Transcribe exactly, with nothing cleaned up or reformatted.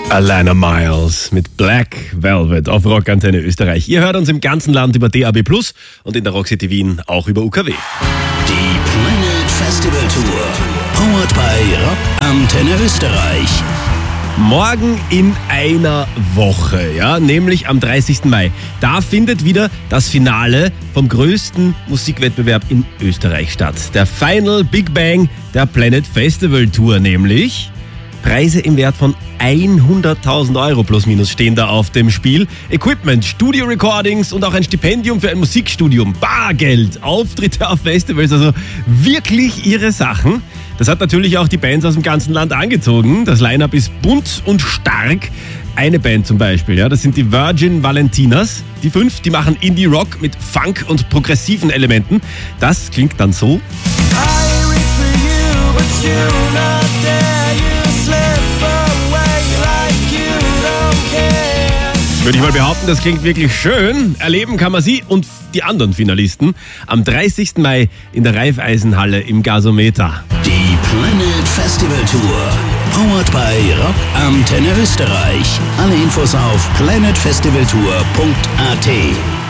Alana Miles mit Black Velvet auf Rockantenne Österreich. Ihr hört uns im ganzen Land über D A B plus und in der Rockcity Wien auch über U K W. Die Planet Festival Tour, powered by Rockantenne Österreich. Morgen in einer Woche, ja, nämlich am dreißigsten Mai. Da findet wieder das Finale vom größten Musikwettbewerb in Österreich statt. Der Final Big Bang der Planet Festival Tour nämlich. Preise im Wert von hunderttausend Euro plus minus stehen da auf dem Spiel. Equipment, Studio-Recordings und auch ein Stipendium für ein Musikstudium. Bargeld, Auftritte auf Festivals, also wirklich ihre Sachen. Das hat natürlich auch die Bands aus dem ganzen Land angezogen. Das Line-Up ist bunt und stark. Eine Band zum Beispiel, ja, das sind die Virgin Valentinas. Die fünf, die machen Indie-Rock mit Funk und progressiven Elementen. Das klingt dann so. Würde ich mal behaupten, das klingt wirklich schön. Erleben kann man sie und die anderen Finalisten am dreißigsten Mai in der Raiffeisenhalle im Gasometer. Die Planet Festival Tour, powered by Rockantenne Österreich. Alle Infos auf planet festival tour punkt a t.